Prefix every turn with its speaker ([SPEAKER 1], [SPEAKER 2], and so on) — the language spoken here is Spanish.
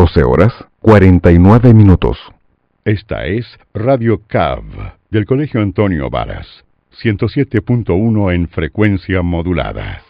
[SPEAKER 1] 12 horas 49 minutos.
[SPEAKER 2] Esta es Radio CAV, del Colegio Antonio Varas, 107.1 en frecuencia modulada.